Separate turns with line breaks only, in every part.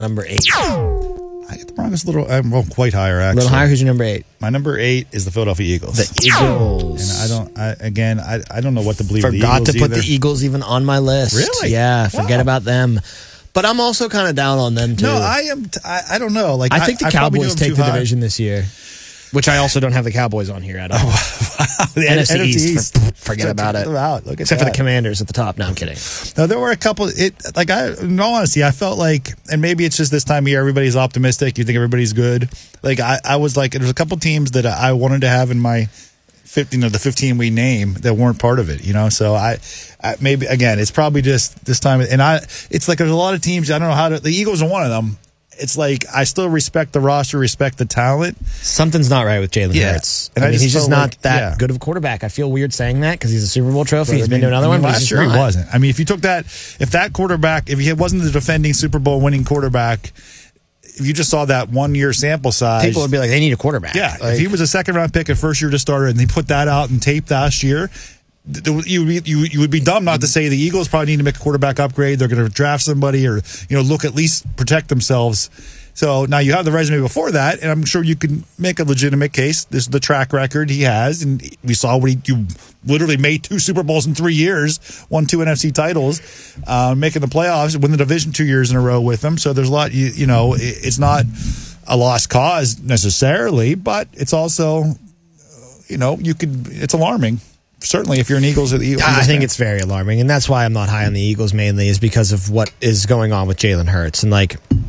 Number 8.
I get the Broncos quite higher, actually.
A little higher. Who's your number 8?
My number 8 is the Philadelphia Eagles.
The Eagles.
And I don't know what to believe.
Forgot
the Eagles
to put
either.
the Eagles even on my list.
Really?
Yeah, forget about them. But I'm also kind of down on them, too.
No, I am. I don't know. Like,
I think the Cowboys take the division this year, which I also don't have the Cowboys on here at all.
The
NFC East. Forget about it. Except for the Commanders at the top. No, I'm kidding.
No, there were a couple. In all honesty, I felt like, and maybe it's just this time of year, everybody's optimistic. You think everybody's good. Like, I was like, there's a couple teams that I wanted to have in my 15 of the 15 we name that weren't part of it, So I maybe again, it's probably just this time, and it's like there's a lot of teams. I don't know how to. The Eagles are one of them. It's like I still respect the roster, respect the talent.
Something's not right with Jalen Hurts.
And
he's just not that good of a quarterback. I feel weird saying that because he's a Super Bowl trophy. He's been to another one, but
last year he wasn't. I mean, if that quarterback, if he wasn't the defending Super Bowl winning quarterback. If you just saw that 1 year sample size,
people would be like, they need a quarterback.
Yeah, if he was a second round pick, a first year to starter, and they put that out and tape last year, you would be dumb not to say the Eagles probably need to make a quarterback upgrade. They're going to draft somebody or look at least protect themselves. So now you have the resume before that, and I'm sure you can make a legitimate case. This is the track record he has, and we saw you literally made 2 Super Bowls in 3 years, won 2 NFC titles, making the playoffs, win the division 2 years in a row with them. So there's a lot. It's not a lost cause necessarily, but it's also, it's alarming. Certainly, if you're an Eagles
I think it's very alarming, and that's why I'm not high on the Eagles. Mainly is because of what is going on with Jalen Hurts, and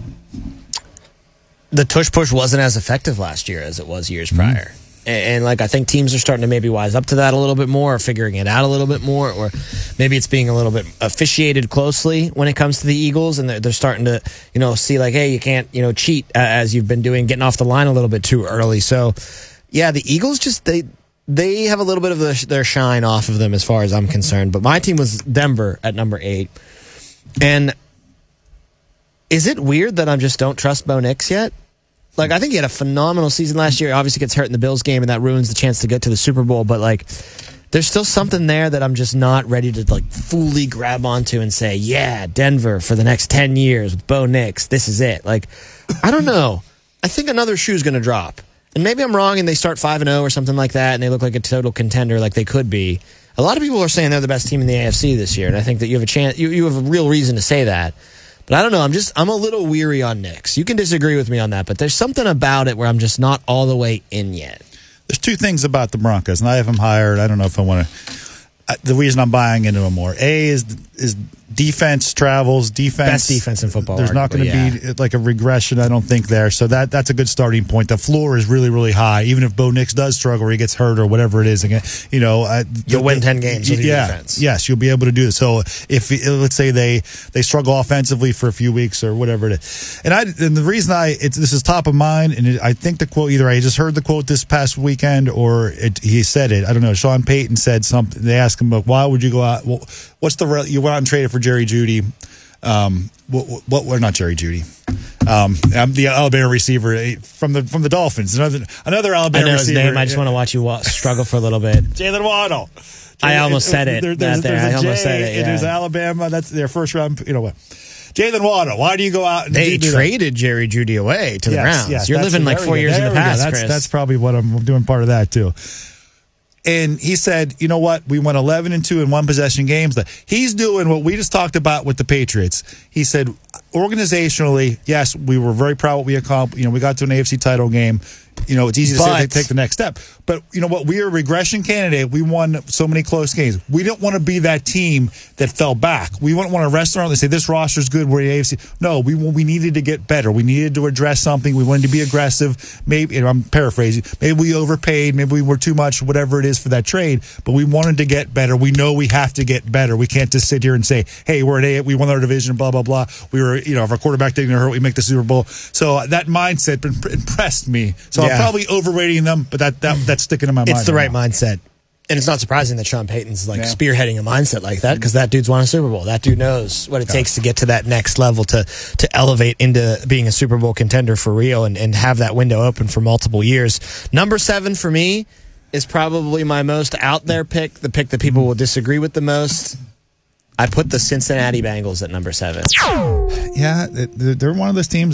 the tush push wasn't as effective last year as it was years prior. And I think teams are starting to maybe wise up to that a little bit more, or figuring it out a little bit more, or maybe it's being a little bit officiated closely when it comes to the Eagles, and they're starting to, see hey, you can't, cheat as you've been doing, getting off the line a little bit too early. So, yeah, the Eagles they have a little bit of their shine off of them as far as I'm concerned. But my team was Denver at number 8. And is it weird that I just don't trust Bo Nix yet? I think he had a phenomenal season last year. Obviously gets hurt in the Bills game, and that ruins the chance to get to the Super Bowl. But, there's still something there that I'm just not ready to, fully grab onto and say, yeah, Denver for the next 10 years with Bo Nix. This is it. I don't know. I think another shoe's going to drop. And maybe I'm wrong and they start 5-0 or something like that, and they look like a total contender like they could be. A lot of people are saying they're the best team in the AFC this year, and I think that you have a chance. You have a real reason to say that. But I don't know. I'm a little weary on Knicks. You can disagree with me on that, but there's something about it where I'm just not all the way in yet.
There's 2 things about the Broncos, and I have them higher. I don't know if I want to. The reason I'm buying into them more, is defense travels.
Best defense in football.
There's not going to be a regression, I don't think, there. So that's a good starting point. The floor is really, really high. Even if Bo Nix does struggle or he gets hurt or whatever it is,
you'll win 10 games with your defense.
Yes, you'll be able to do this. So if let's say they struggle offensively for a few weeks or whatever it is, and the reason this is top of mind, and I think the quote, either I just heard the quote this past weekend or he said it. I don't know. Sean Payton said something. They asked him, why would you go out? Well, you went out and traded for Jerry Jeudy. What? Not Jerry Jeudy. I'm the Alabama receiver from the Dolphins. Another Alabama receiver.
I know his name. I just want to watch you struggle for a little bit.
Jalen Waddle.
I almost said it. I almost said it. Yeah.
There's Alabama. That's their first round. What? Jalen Waddle. Why do you go out?
They traded Jerry Jeudy away to the Browns.
Yes,
you're living 4 years in the past, Chris.
That's probably what I'm doing. Part of that too. And he said, you know what? We went 11-2 in one possession games. He's doing what we just talked about with the Patriots. He said, organizationally, yes, we were very proud of what we accomplished. We got to an AFC title game. It's easy to say take the next step. But you know what? We are a regression candidate. We won so many close games. We don't want to be that team that fell back. We wouldn't want to rest around and say, this roster's good, we're the AFC. No, we needed to get better. We needed to address something. We wanted to be aggressive. Maybe, I'm paraphrasing, maybe we overpaid. Maybe we were too much, whatever it is for that trade. But we wanted to get better. We know we have to get better. We can't just sit here and say, hey, we won our division, blah, blah, blah. We were, if our quarterback didn't hurt, we make the Super Bowl. So that mindset impressed me. So I'm probably overrating them, but that's sticking in my mind.
It's the right mindset. And it's not surprising that Sean Payton's spearheading a mindset like that, because that dude's won a Super Bowl. That dude knows what it takes to get to that next level, to elevate into being a Super Bowl contender for real and have that window open for multiple years. Number 7 for me is probably my most out there pick, the pick that people will disagree with the most. I put the Cincinnati Bengals at number 7.
Yeah, they're one of those teams